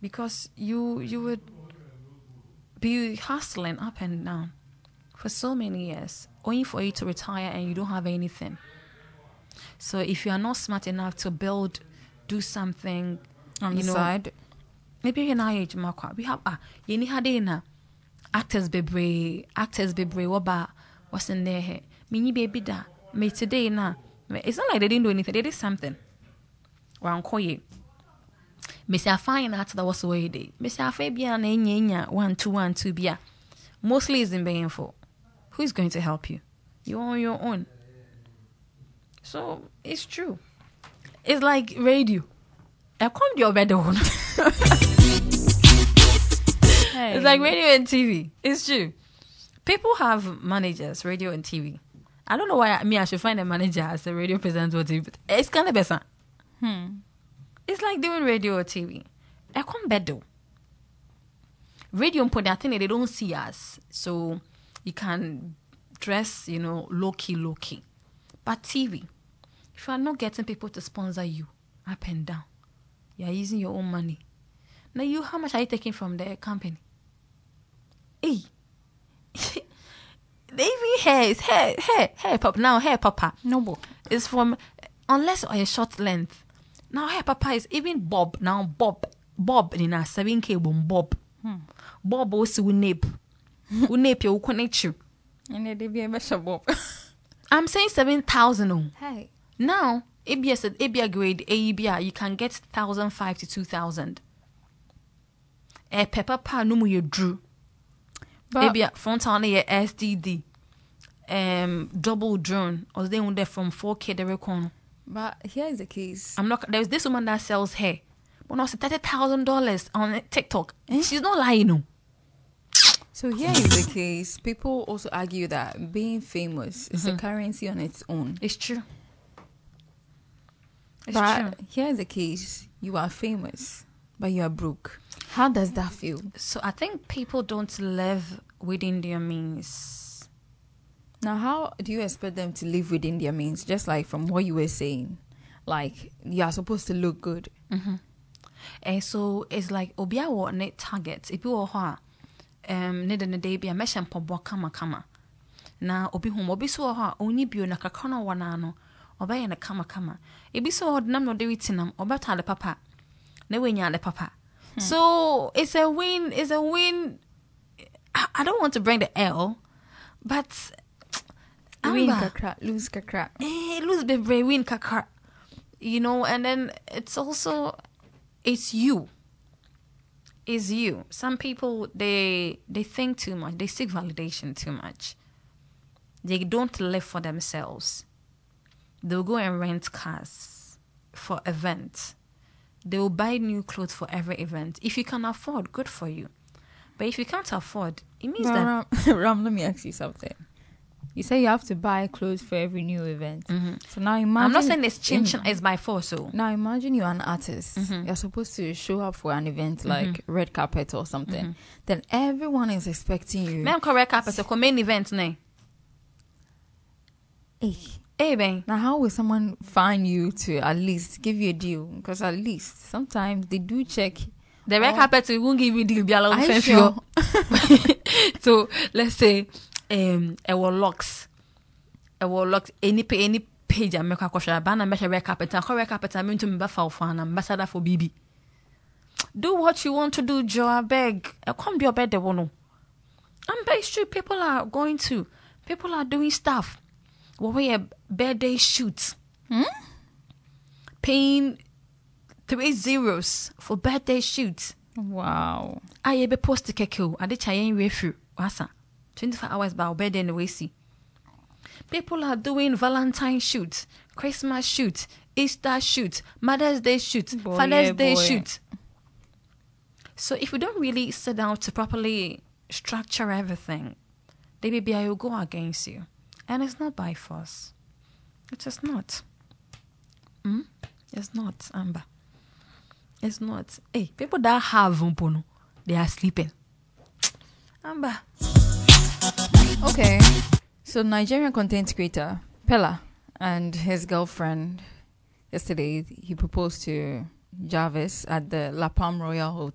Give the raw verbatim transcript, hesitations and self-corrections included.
because you you would be hustling up and down for so many years, only for you to retire and you don't have anything. So if you are not smart enough to build, do something on you the know, side, maybe you're not age mark. We have ah, you need hadena actors bebre, actors bebre. What about what's in there? Mini baby da me today na. It's not like they didn't do anything. They did something. Wan koye. Me say I find out that was way day. Me say I Fabian na enya one two one two bia. Mostly is in paying for. Who is going to help you? You're on your own. So it's true. It's like radio. I come to your bed on. It's like radio and T V. It's true. People have managers, radio and T V. I don't know why I, me I should find a manager as a radio presenter or T V. But it's kind of better. Hmm. It's like doing radio or T V. I come bed though. Radio and I think they don't see us, so you can dress, you know, low key, low key. But T V, if you are not getting people to sponsor you up and down, you are using your own money. Now, you, how much are you taking from the company? Hey, the even hair is hair, hair, hair pop now. Hair papa, no bo. It's from unless or a short length. Now hair papa is even bob now. Bob, bob in a seven k bob. Hmm. Bob also will nape, will nape you, will connect you. And they be a measure bob. I'm saying seven thousand. Oh, Hey. now A B S at A B A grade A E B A you can get thousand five to two thousand. A pepper pa no mu you drew. A B A front on a S D D. Um, double drone or they want there from four K the record. But here is the case. I'm not. There's this woman that sells hair. But now thirty thousand dollars on TikTok. Eh? She's not lying, no. So here is the case. People also argue that being famous is Mm-hmm. a currency on its own. It's true. It's but true. here is the case. You are famous, but you are broke. How does that feel? So I think people don't live within their means. Now, how do you expect them to live within their means? Just like from what you were saying, like you are supposed to look good. Mm-hmm. And so it's like obia wo net target. If you are um need the day be a mission pobo kama kama. Na obi home obi so ha onyi bio na kakana wana no. Obaya na kama kama. Ebi so nam no de witinam obata the papa. Na wenya the papa. Hmm. So it's a win, it's a win. I, I don't want to bring the L, but win kakra, lose kakra. Eh, lose be very win kakra. You know, and then it's also it's you. It's you. Some people they they think too much. They seek validation too much. They don't live for themselves. They'll go and rent cars for events. They will buy new clothes for every event. If you can afford, good for you. But if you can't afford, it means Ram, that... Ram, Ram, let me ask you something. You say you have to buy clothes for every new event. Mm-hmm. So now imagine... I'm not saying this change is by force. So. Now imagine you're an artist. Mm-hmm. You're supposed to show up for an event like Mm-hmm. red carpet or something. Mm-hmm. Then everyone is expecting you. Ma'am, correct carpet, so main event, ne? Hey. Hey, ben. Now, how will someone find you to at least give you a deal? Because at least sometimes they do check. The red oh, carpet we won't give you deal. Be a lot of sure? So let's say um, our locks, our locks. Any pay any page I make a question. Banana measure red carpet. And red carpet. I mean to me, buffalo fan ambassador for B B. Do what you want to do, Joe. I beg. I can't be your bed. They won't know. I'm very sure people are going to. People are doing stuff. What we a birthday shoot, hmm? Paying three zeros for birthday shoots. Wow. I be post keke. I did chain refu. Wasa. twenty-four hours by birthday in the way see. People are doing Valentine shoots, Christmas shoots, Easter shoots, Mother's Day shoots, Boy, Father's yeah, Day boy. shoots. So if we don't really sit down to properly structure everything, they may be I will go against you. And it's not by force. It is not. Hmm? It's not, Amber. It's not. Hey, people that have umpono, they are sleeping. Amber. Okay. So Nigerian content creator Pella and his girlfriend yesterday he proposed to Jarvis at the La Palm Royal Hotel.